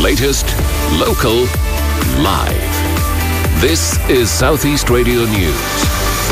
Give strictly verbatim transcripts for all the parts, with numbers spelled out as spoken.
latest, local, live. This is South East Radio News.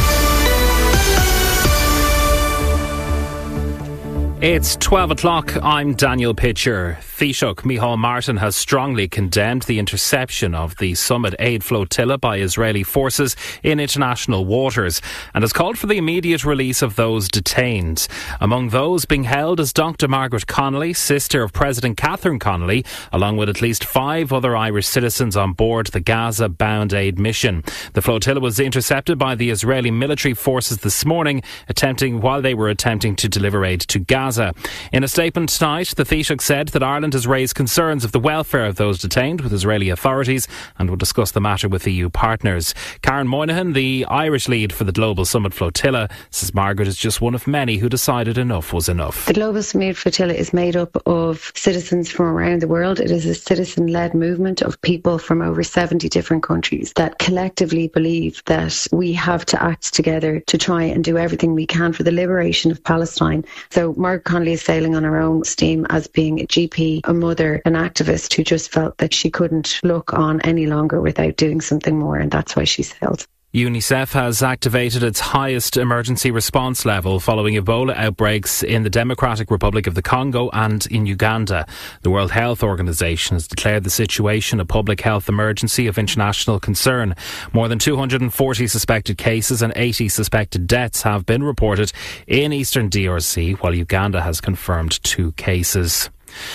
It's twelve o'clock. I'm Daniel Pitcher. Taoiseach Micheál Martin has strongly condemned the interception of the Summit aid flotilla by Israeli forces in international waters and has called for the immediate release of those detained. Among those being held is Doctor Margaret Connolly, sister of President Catherine Connolly, along with at least five other Irish citizens on board the Gaza-bound aid mission. The flotilla was intercepted by the Israeli military forces this morning, attempting while they were attempting to deliver aid to Gaza. In a statement tonight, the Taoiseach said that Ireland has raised concerns of the welfare of those detained with Israeli authorities and will discuss the matter with E U partners. Karen Moynihan, the Irish lead for the Global Summit Flotilla, says Margaret is just one of many who decided enough was enough. The Global Summit Flotilla is made up of citizens from around the world. It is a citizen-led movement of people from over seventy different countries that collectively believe that we have to act together to try and do everything we can for the liberation of Palestine. So Margaret Connolly is sailing on her own steam as being a G P, a mother, an activist who just felt that she couldn't look on any longer without doing something more, and that's why she sailed. UNICEF has activated its highest emergency response level following Ebola outbreaks in the Democratic Republic of the Congo and in Uganda. The World Health Organization has declared the situation a public health emergency of international concern. More than two hundred forty suspected cases and eighty suspected deaths have been reported in eastern D R C, while Uganda has confirmed two cases.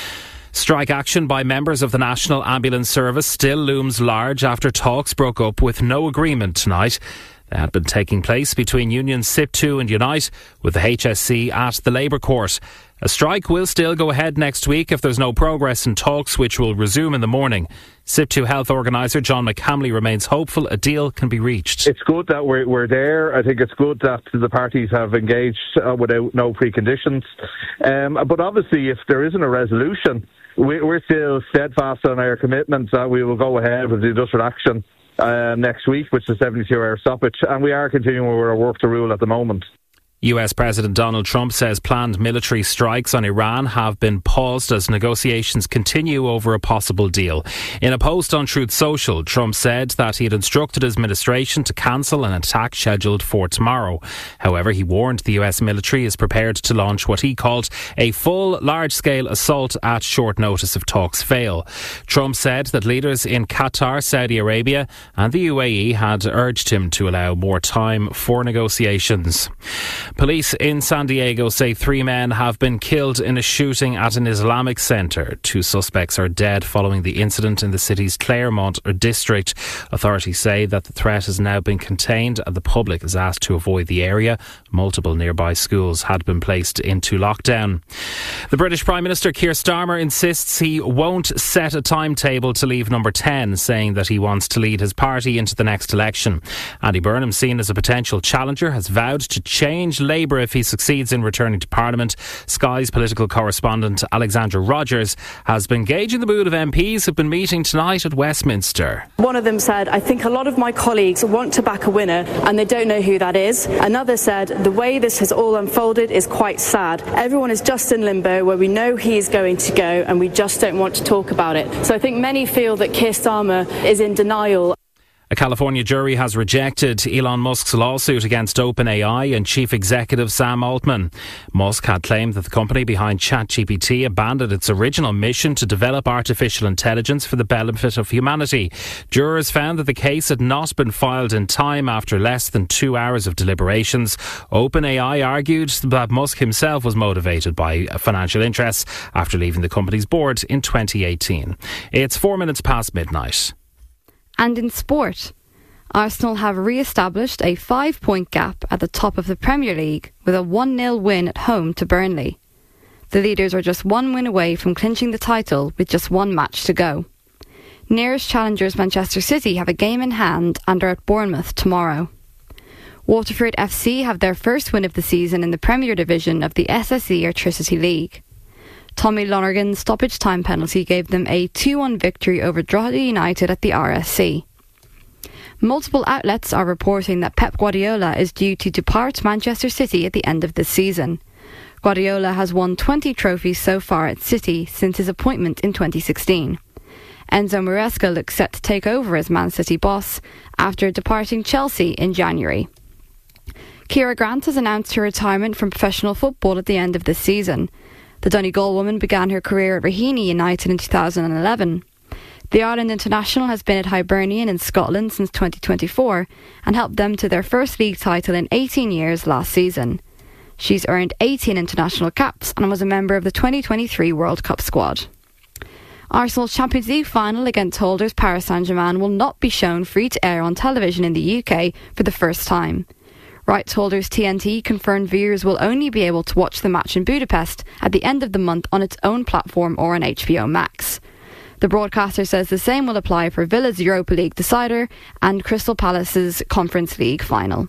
Strike action by members of the National Ambulance Service still looms large after talks broke up with no agreement tonight. They had been taking place between unions S I P two and Unite, with the H S C at the Labour Court. A strike will still go ahead next week if there's no progress in talks, which will resume in the morning. S I P two health organiser John McCamley remains hopeful a deal can be reached. It's good that we're, we're there. I think it's good that the parties have engaged uh, without no preconditions. Um, but obviously, if there isn't a resolution, we, we're still steadfast on our commitment that we will go ahead with the industrial action uh, next week, which is a seventy-two hour stoppage. And we are continuing with our work to rule at the moment. U S President Donald Trump says planned military strikes on Iran have been paused as negotiations continue over a possible deal. In a post on Truth Social, Trump said that he had instructed his administration to cancel an attack scheduled for tomorrow. However, he warned the U S military is prepared to launch what he called a full, large-scale assault at short notice if talks fail. Trump said that leaders in Qatar, Saudi Arabia and the U A E had urged him to allow more time for negotiations. Police in San Diego say three men have been killed in a shooting at an Islamic centre. Two suspects are dead following the incident in the city's Claremont district. Authorities say that the threat has now been contained and the public is asked to avoid the area. Multiple nearby schools had been placed into lockdown. The British Prime Minister Keir Starmer insists he won't set a timetable to leave Number ten, saying that he wants to lead his party into the next election. Andy Burnham, seen as a potential challenger, has vowed to change Labour if he succeeds in returning to Parliament. Sky's political correspondent Alexandra Rogers has been gauging the mood of M Ps who've been meeting tonight at Westminster. One of them said, I think a lot of my colleagues want to back a winner and they don't know who that is. Another said, the way this has all unfolded is quite sad. Everyone is just in limbo where we know he is going to go and we just don't want to talk about it. So I think many feel that Keir Starmer is in denial. A California jury has rejected Elon Musk's lawsuit against OpenAI and chief executive Sam Altman. Musk had claimed that the company behind ChatGPT abandoned its original mission to develop artificial intelligence for the benefit of humanity. Jurors found that the case had not been filed in time after less than two hours of deliberations. OpenAI argued that Musk himself was motivated by financial interests after leaving the company's board in twenty eighteen. It's four minutes past midnight. And in sport, Arsenal have re-established a five-point gap at the top of the Premier League with a one nil win at home to Burnley. The leaders are just one win away from clinching the title with just one match to go. Nearest challengers Manchester City have a game in hand and are at Bournemouth tomorrow. Waterford F C have their first win of the season in the Premier Division of the S S E Airtricity League. Tommy Lonergan's stoppage time penalty gave them a two one victory over Drogheda United at the R S C. Multiple outlets are reporting that Pep Guardiola is due to depart Manchester City at the end of this season. Guardiola has won twenty trophies so far at City since his appointment in twenty sixteen. Enzo Maresca looks set to take over as Man City boss after departing Chelsea in January. Ciara Grant has announced her retirement from professional football at the end of this season. The Donegal woman began her career at Raheny United in two thousand eleven. The Ireland international has been at Hibernian in Scotland since twenty twenty-four and helped them to their first league title in eighteen years last season. She's earned eighteen international caps and was a member of the twenty twenty-three World Cup squad. Arsenal's Champions League final against holders Paris Saint-Germain will not be shown free to air on television in the U K for the first time. Rights holders T N T confirmed viewers will only be able to watch the match in Budapest at the end of the month on its own platform or on H B O Max. The broadcaster says the same will apply for Villa's Europa League decider and Crystal Palace's Conference League final.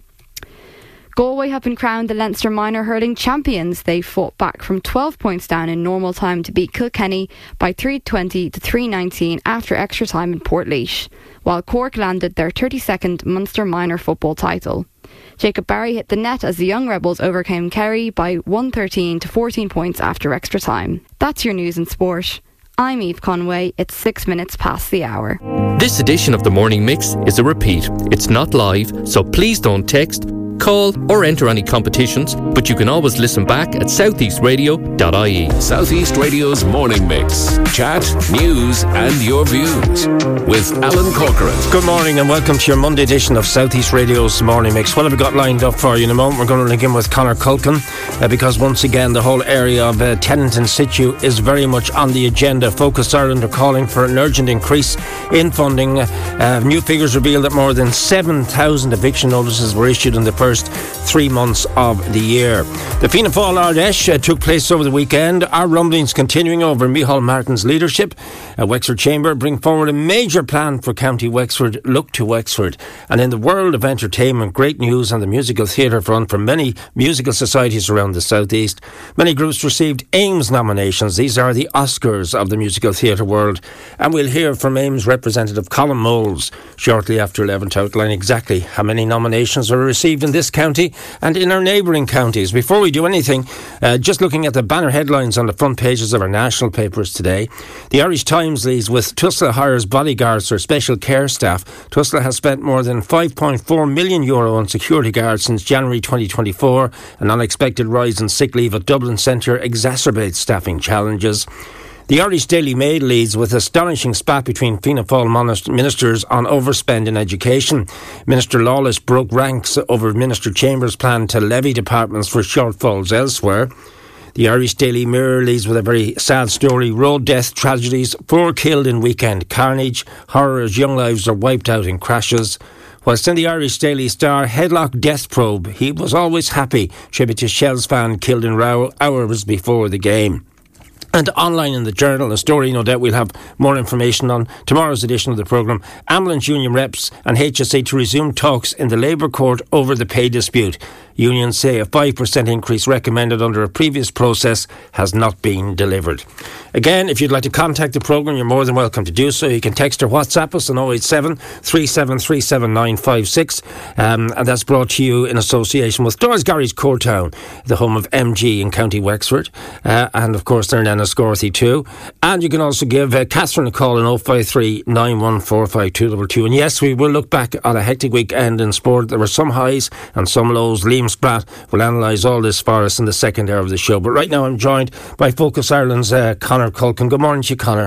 Galway have been crowned the Leinster Minor Hurling Champions. They fought back from twelve points down in normal time to beat Kilkenny by three twenty to three nineteen after extra time in Portlaoise, while Cork landed their thirty-second Munster Minor football title. Jacob Barry hit the net as the Young Rebels overcame Kerry by one thirteen to fourteen points after extra time. That's your news and sport. I'm Eve Conway. It's six minutes past the hour. This edition of the Morning Mix is a repeat. It's not live, so please don't text, call or enter any competitions, but you can always listen back at southeast radio dot I E. Southeast Radio's Morning Mix. Chat, news and your views with Alan Corcoran. Good morning and welcome to your Monday edition of Southeast Radio's Morning Mix. What have we got lined up for you in a moment? We're going to link in with Conor Culkin uh, because once again the whole area of uh, tenant in situ is very much on the agenda. Focus Ireland are calling for an urgent increase in funding. Uh, new figures reveal that more than seven thousand eviction notices were issued in the first three months of the year. The Fianna Fáil Ardèche uh, took place over the weekend. Our rumblings continuing over Micheál Martin's leadership. Uh, Wexford Chamber bring forward a major plan for County Wexford. Look to Wexford. And in the world of entertainment, great news on the musical theatre front for many musical societies around the southeast. Many groups received AIMS nominations. These are the Oscars of the musical theatre world. And we'll hear from AIMS representative Colin Moles shortly after eleven to outline exactly how many nominations were received in this county and in our neighbouring counties. Before we do anything, uh, just looking at the banner headlines on the front pages of our national papers today. The Irish Times leads with Tusla hires bodyguards for special care staff. Tusla has spent more than five point four million euro on security guards since January twenty twenty-four. An unexpected rise in sick leave at Dublin Centre exacerbates staffing challenges. The Irish Daily Mail leads with astonishing spat between Fianna Fáil ministers on overspend in education. Minister Lawless broke ranks over Minister Chambers' plan to levy departments for shortfalls elsewhere. The Irish Daily Mirror leads with a very sad story. Road death tragedies, four killed in weekend carnage. Horror as young lives are wiped out in crashes. Whilst in the Irish Daily Star, headlock death probe. He was always happy. Tribute to Shells fan killed in row hours before the game. And online in the Journal, a story no doubt we'll have more information on tomorrow's edition of the programme. Ambulance union reps and H S A to resume talks in the Labour Court over the pay dispute. Unions say a five percent increase recommended under a previous process has not been delivered. Again, if you'd like to contact the programme, you're more than welcome to do so. You can text or WhatsApp us on oh eight seven, three seven three seven, nine five six. Um, and that's brought to you in association with Dorsgary's Courtown, the home of M G in County Wexford. Uh, and of course, they're in Enniscorthy too. And you can also give uh, Catherine a call on oh five three, nine one four, five two two two. And yes, we will look back on a hectic weekend in sport. There were some highs and some lows. Liam Spratt will analyse all this for us in the second hour of the show. But right now I'm joined by Focus Ireland's uh, Conor Culkin. Good morning to you, Conor.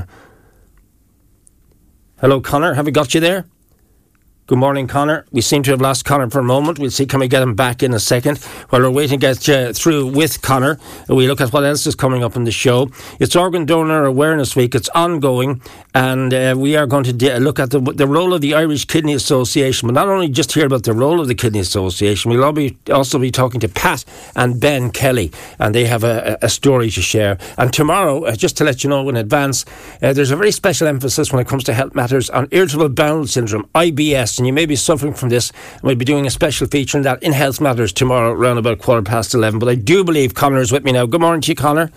Hello, Conor. Have we got you there? Good morning, Conor. We seem to have lost Conor for a moment. We'll see, can we get him back in a second? While we're waiting to get uh, through with Conor, we look at what else is coming up in the show. It's Organ Donor Awareness Week. It's ongoing, and uh, we are going to de- look at the, the role of the Irish Kidney Association, but not only just hear about the role of the Kidney Association, we'll all be, also be talking to Pat and Ben Kelly, and they have a, a story to share. And tomorrow, uh, just to let you know in advance, uh, there's a very special emphasis when it comes to health matters on irritable bowel syndrome, I B S, and you may be suffering from this. We'll be doing a special feature on that in Health Matters tomorrow around about quarter past eleven. But I do believe Conor is with me now. Good morning to you, Conor.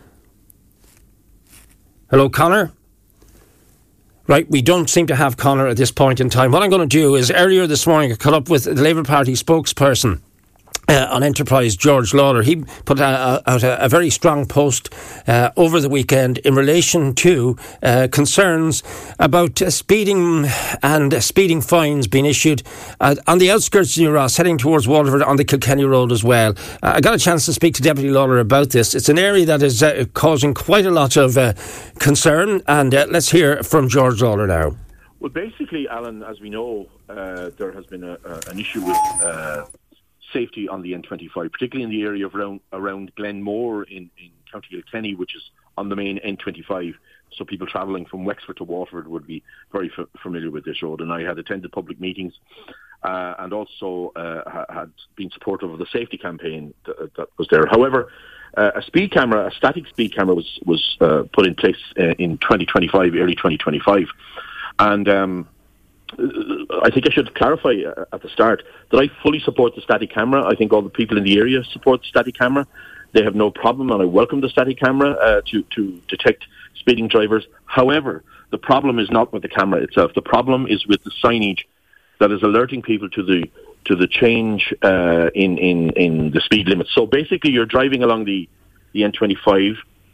Hello, Conor. Right, we don't seem to have Conor at this point in time. What I'm going to do is, earlier this morning I caught up with the Labour Party spokesperson Uh, on Enterprise, George Lawler, he put out a, a, a very strong post uh, over the weekend in relation to uh, concerns about uh, speeding and uh, speeding fines being issued uh, on the outskirts of New Ross, heading towards Waterford on the Kilkenny Road as well. Uh, I got a chance to speak to Deputy Lawler about this. It's an area that is uh, causing quite a lot of uh, concern, and uh, let's hear from George Lawler now. Well, basically, Alan, as we know, uh, there has been a, a, an issue with Uh, safety on the N twenty-five, particularly in the area of around, around Glenmore in, in County Kilkenny, which is on the main N twenty-five. So people travelling from Wexford to Waterford would be very f- familiar with this road. And I had attended public meetings uh, and also uh, ha- had been supportive of the safety campaign th- that was there. However, uh, a speed camera, a static speed camera was, was uh, put in place uh, in twenty twenty-five, early twenty twenty-five. And um, I think I should clarify uh, at the start that I fully support the static camera. I think all the people in the area support the static camera. They have no problem, and I welcome the static camera uh, to, to detect speeding drivers. However, the problem is not with the camera itself. The problem is with the signage that is alerting people to the to the change uh, in, in, in the speed limit. So basically, you're driving along the, the N twenty-five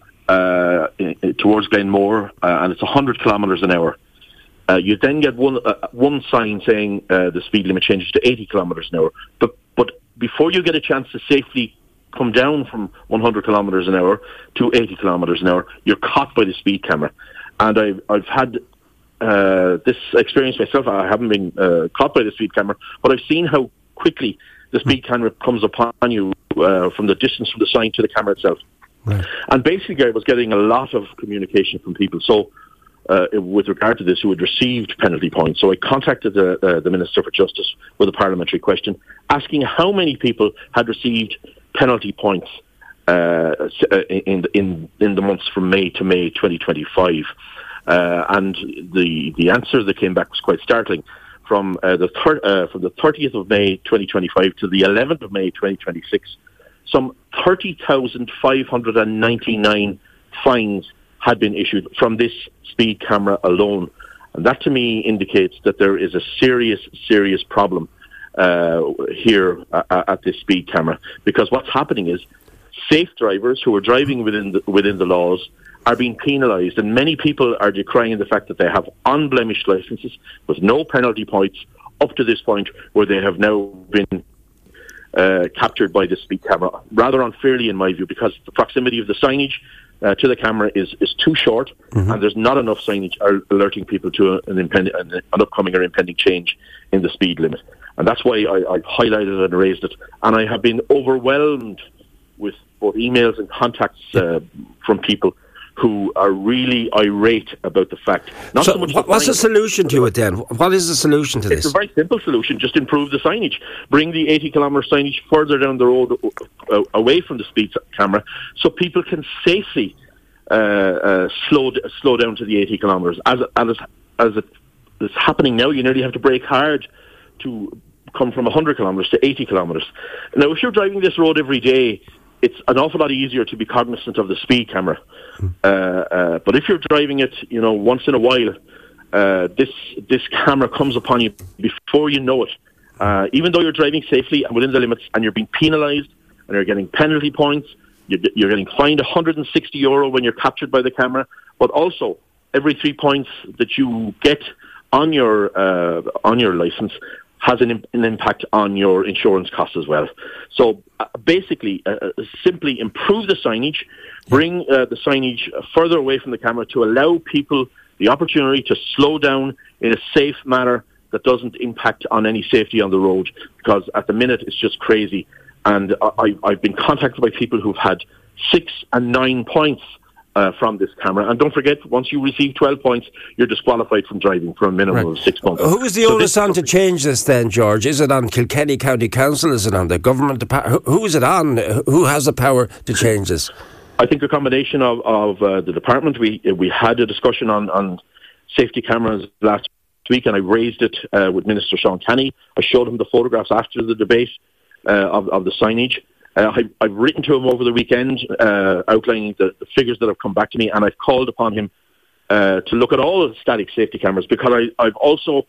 uh, in, towards Glenmore, uh, and it's one hundred kilometres an hour. Uh, you then get one uh, one sign saying uh, the speed limit changes to eighty kilometres an hour. But but before you get a chance to safely come down from one hundred kilometres an hour to eighty kilometres an hour, you're caught by the speed camera. And I've, I've had uh, this experience myself. I haven't been uh, caught by the speed camera, but I've seen how quickly the speed camera comes upon you uh, from the distance from the sign to the camera itself. Right. And basically I was getting a lot of communication from people. So Uh, with regard to this, who had received penalty points. So I contacted the, uh, the Minister for Justice with a parliamentary question, asking how many people had received penalty points uh, in, in in the months from May to May twenty twenty-five. Uh, and the the answer that came back was quite startling. From uh, the thir- uh, from the thirtieth of May twenty twenty-five to the eleventh of May twenty twenty-six, some thirty thousand five hundred ninety-nine fines had been issued from this speed camera alone. And that to me indicates that there is a serious, serious problem uh, here at, at this speed camera. Because what's happening is safe drivers who are driving within the, within the laws are being penalised, and many people are decrying the fact that they have unblemished licences with no penalty points up to this point, where they have now been uh, captured by the speed camera, rather unfairly in my view, because the proximity of the signage Uh, to the camera is, is too short, mm-hmm. and there's not enough signage alerting people to an, impend- an, an upcoming or impending change in the speed limit. And that's why I, I highlighted and raised it. And I have been overwhelmed with both emails and contacts uh, from people who are really irate about the fact. Not so, so much what, what's the solution to it then? What is the solution to it's this? It's a very simple solution. Just improve the signage. Bring the eighty kilometre signage further down the road, uh, away from the speed camera, so people can safely uh, uh, slow slow down to the eighty kilometres. As as as it is happening now, you nearly have to brake hard to come from one hundred kilometres to eighty kilometres. Now, if you're driving this road every day, it's an awful lot easier to be cognizant of the speed camera. Uh, uh, but if you're driving it, you know, once in a while, uh, this this camera comes upon you before you know it. Uh, even though you're driving safely and within the limits, and you're being penalised, and you're getting penalty points, you're, you're getting fined one hundred sixty euro when you're captured by the camera. But also, every three points that you get on your uh, on your licence has an, an impact on your insurance costs as well. So uh, basically, uh, simply improve the signage, bring uh, the signage further away from the camera to allow people the opportunity to slow down in a safe manner that doesn't impact on any safety on the road, because at the minute it's just crazy. And I, I've been contacted by people who've had six and nine points Uh, from this camera. And don't forget, once you receive twelve points, you're disqualified from driving for a minimum right. of six months. Who is the so onus on to change this then, George? Is it on Kilkenny County Council? Is it on the government? Who is it on? Who has the power to change this? I think a combination of, of uh, the department. We we had a discussion on, on safety cameras last week, and I raised it uh, with Minister Sean Kenny. I showed him the photographs after the debate uh, of, of the signage. Uh, I, I've written to him over the weekend uh, outlining the, the figures that have come back to me, and I've called upon him uh, to look at all of the static safety cameras, because I, I've also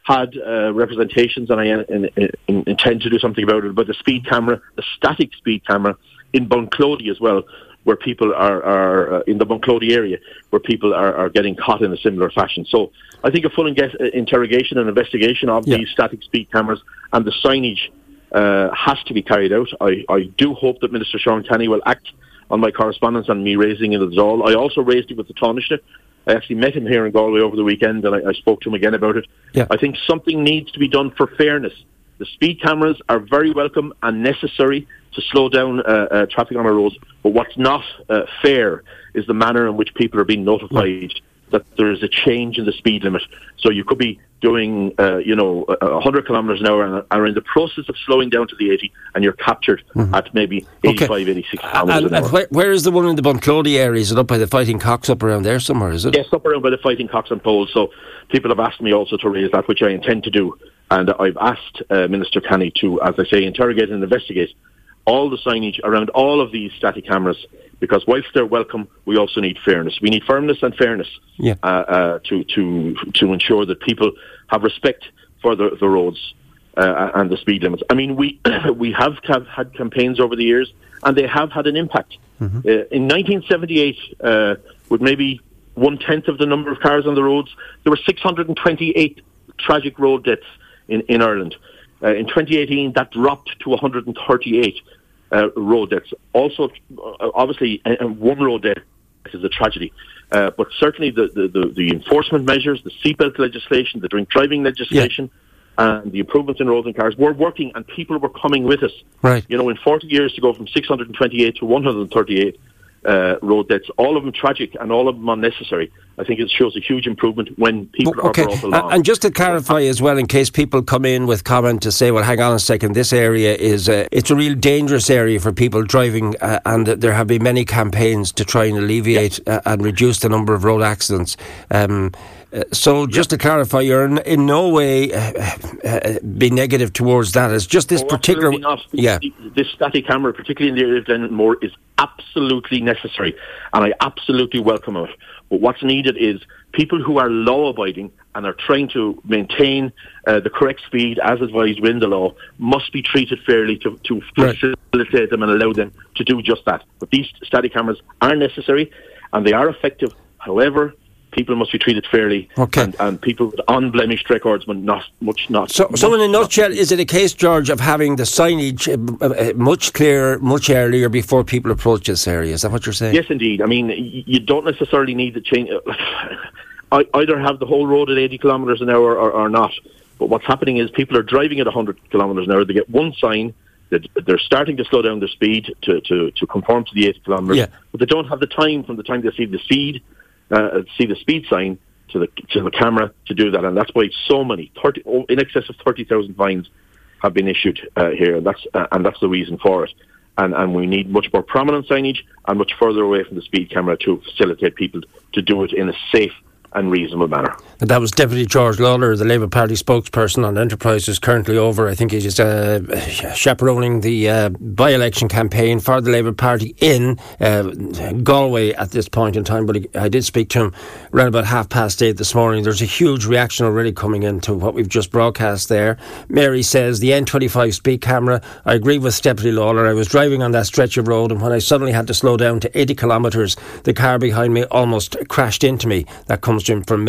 had uh, representations, and I uh, in, in, intend to do something about it, about the speed camera, the static speed camera in Bunclody as well, where people are, are uh, in the Bunclody area, where people are, are getting caught in a similar fashion. So I think a full inge- interrogation and investigation of yeah. these static speed cameras and the signage uh, has to be carried out. I, I do hope that Minister Sean Kenny will act on my correspondence and me raising it as all. I also raised it with the Taoiseach. I actually met him here in Galway over the weekend, and I, I spoke to him again about it. Yeah. I think something needs to be done for fairness. The speed cameras are very welcome and necessary to slow down uh, uh, traffic on our roads, but what's not uh, fair is the manner in which people are being notified yeah. that there is a change in the speed limit. So you could be doing, uh, you know, one hundred kilometres an hour and are in the process of slowing down to the eighty, and you're captured mm-hmm. at maybe eighty-five, okay. eighty-six kilometres and, an hour. And where, where is the one in the Bunclody area? Is it up by the Fighting Cocks up around there somewhere, is it? Yes, up around by the Fighting Cocks and Poles. So people have asked me also to raise that, which I intend to do. And I've asked uh, Minister Kenny to, as I say, interrogate and investigate all the signage around all of these static cameras, because whilst they're welcome, we also need fairness. We need firmness and fairness yeah. uh, uh, to to to ensure that people have respect for the, the roads uh, and the speed limits. I mean, we we have, have had campaigns over the years, and they have had an impact. Mm-hmm. Uh, in nineteen seventy-eight, uh, with maybe one-tenth of the number of cars on the roads, there were six hundred twenty-eight tragic road deaths in, in Ireland. Uh, in twenty eighteen, that dropped to one hundred thirty-eight uh, road deaths. Also, uh, obviously, uh, one road death is a tragedy. Uh, but certainly the, the, the, the enforcement measures, the seatbelt legislation, the drink driving legislation, yeah. and the improvements in roads and cars were working, and people were coming with us. Right. You know, in forty years to go from six hundred twenty-eight to one hundred thirty-eight uh, road deaths, all of them tragic and all of them unnecessary. I think it shows a huge improvement when people okay. are brought along. And just to clarify as well, in case people come in with comment to say, well, hang on a second, this area is uh, it's a real dangerous area for people driving, uh, and there have been many campaigns to try and alleviate yeah. uh, and reduce the number of road accidents. Um, uh, so just yeah. to clarify, you're in, in no way uh, uh, be negative towards that. It's just this oh, particular... Not. Yeah. This static camera, particularly in the area of Glenmore, is absolutely necessary, and I absolutely welcome it. But what's needed is people who are law-abiding and are trying to maintain uh, the correct speed as advised within the law must be treated fairly to, to right. facilitate them and allow them to do just that. But these static cameras are necessary and they are effective. However, people must be treated fairly, okay. and, and people with unblemished records, but not much not. So, much, so in a nutshell, not, is it a case, George, of having the signage uh, much clearer, much earlier before people approach this area? Is that what you're saying? Yes, indeed. I mean, you don't necessarily need to change. Either have the whole road at eighty kilometres an hour or, or not. But what's happening is people are driving at one hundred kilometres an hour. They get one sign. They're starting to slow down their speed to, to, to conform to the eighty kilometres. Yeah. But they don't have the time from the time they see the speed, uh, see the speed sign to the to the camera to do that. And that's why so many, thirty, in excess of thirty thousand fines have been issued uh, here. And that's uh, and that's the reason for it. And, and we need much more prominent signage and much further away from the speed camera to facilitate people to do it in a safe and reasonable manner. And that was Deputy George Lawler, the Labour Party spokesperson on Enterprise, who's currently over. I think he's uh, chaperoning the uh, by-election campaign for the Labour Party in uh, Galway at this point in time. But he, I did speak to him around about half past eight this morning. There's a huge reaction already coming into what we've just broadcast there. Mary says, the N twenty-five speed camera, I agree with Deputy Lawler. I was driving on that stretch of road, and when I suddenly had to slow down to eighty kilometres, the car behind me almost crashed into me. That comes from